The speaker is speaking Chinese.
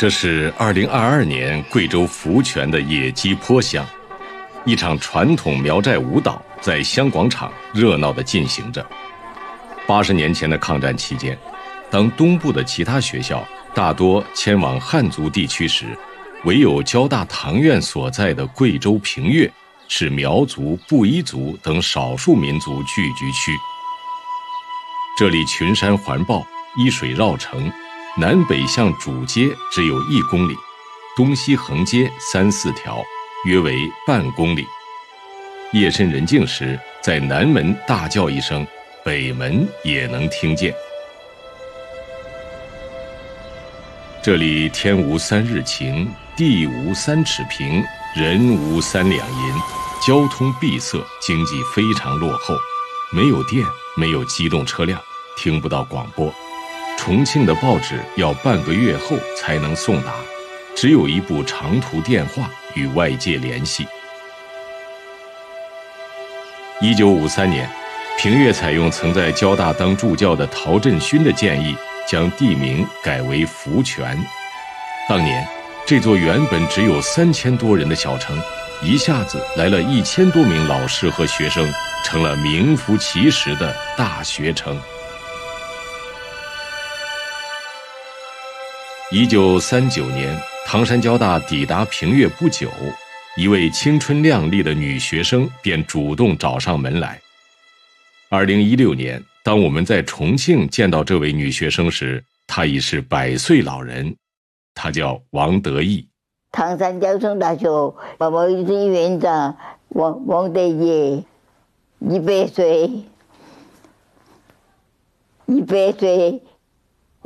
这是2022年贵州福泉的野鸡坡乡，一场传统苗寨舞蹈在乡广场热闹地进行着。80年前的抗战期间，当东部的其他学校大多迁往汉族地区时，唯有交大唐院所在的贵州平越是苗族、布依族等少数民族聚居区。这里群山环抱，依水绕城，南北向主街只有1公里，东西横街3、4条，约为半公里。夜深人静时，在南门大叫一声，北门也能听见。这里天无3日晴，地无3尺平，人无3两银，交通闭塞，经济非常落后，没有电，没有机动车辆，听不到广播。重庆的报纸要半个月后才能送达，只有一部长途电话与外界联系。1953年，平越采用曾在交大当助教的陶振勋的建议，将地名改为福泉。当年，这座原本只有3000多人的小城，一下子来了1000多名老师和学生，成了名副其实的大学城。1939年，唐山交大抵达平越不久，一位青春靓丽的女学生便主动找上门来。2016年，当我们在重庆见到这位女学生时，她已是100岁老人，她叫王德义。 唐山交通大学某某医生院长王德义，100岁